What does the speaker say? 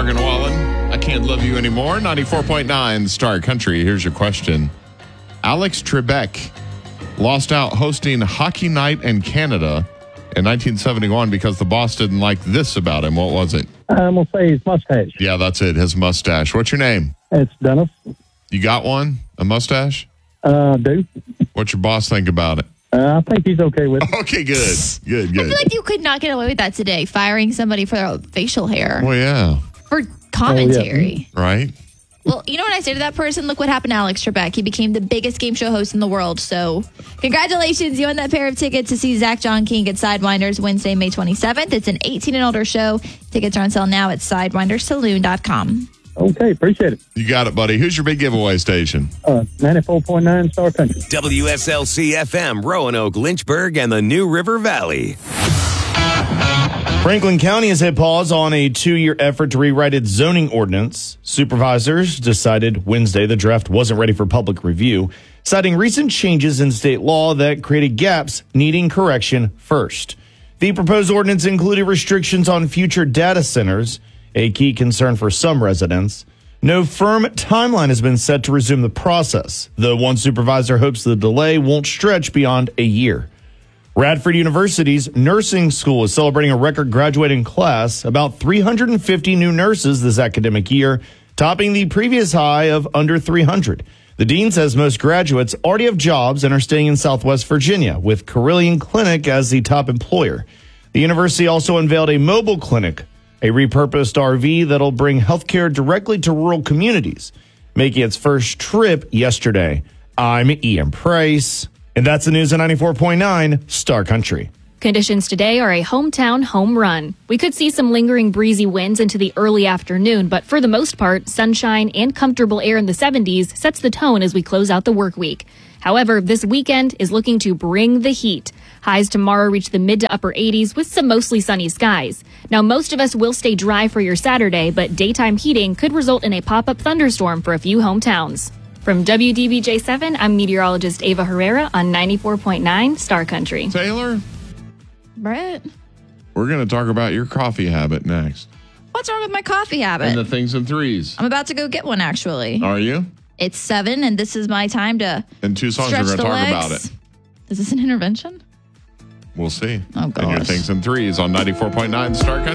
Morgan Wallen. I Can't Love You Anymore. 94.9 Star Country. Here's your question. Alex Trebek lost out hosting Hockey Night in Canada in 1971 because the boss didn't like this about him. What was it? I'm going to say his mustache. Yeah, that's it. His mustache. What's your name? It's Dennis. You got one? A mustache? Do. What's your boss think about it? I think he's okay with it. Okay, good. Good. I feel like you could not get away with that today, firing somebody for their facial hair. Well, yeah. For commentary. Right? Well, you know what I say to that person? Look what happened to Alex Trebek. He became the biggest game show host in the world. So congratulations. You won that pair of tickets to see Zach John King at Sidewinders Wednesday, May 27th. It's an 18 and older show. Tickets are on sale now at sidewindersaloon.com. Okay, appreciate it. You got it, buddy. Who's your big giveaway station? 94.9 Star Country. WSLC FM, Roanoke, Lynchburg, and the New River Valley. Franklin County has hit pause on a 2-year effort to rewrite its zoning ordinance. Supervisors decided Wednesday the draft wasn't ready for public review, citing recent changes in state law that created gaps needing correction first. The proposed ordinance included restrictions on future data centers, a key concern for some residents. No firm timeline has been set to resume the process, though one supervisor hopes the delay won't stretch beyond a year. Radford University's nursing school is celebrating a record graduating class, about 350 new nurses this academic year, topping the previous high of under 300. The dean says most graduates already have jobs and are staying in Southwest Virginia, with Carilion Clinic as the top employer. The university also unveiled a mobile clinic, a repurposed RV that'll bring healthcare directly to rural communities, making its first trip yesterday. I'm Ian Price. And that's the news on 94.9 Star Country. Conditions today are a hometown home run. We could see some lingering breezy winds into the early afternoon, but for the most part, sunshine and comfortable air in the 70s sets the tone as we close out the work week. However, this weekend is looking to bring the heat. Highs tomorrow reach the mid to upper 80s with some mostly sunny skies. Now, most of us will stay dry for your Saturday, but daytime heating could result in a pop-up thunderstorm for a few hometowns. From WDBJ7, I'm meteorologist Ava Herrera on 94.9 Star Country. Taylor, Brett, we're going to talk about your coffee habit next. what's wrong with my coffee habit? And the things in threes. I'm about to go get one, actually. Are you? It's 7, and this is my time to In 2 songs, we're stretch going to the talk legs. about it. Is this an intervention? We'll see. Oh, And your gosh. things in threes on 94.9 Star Country.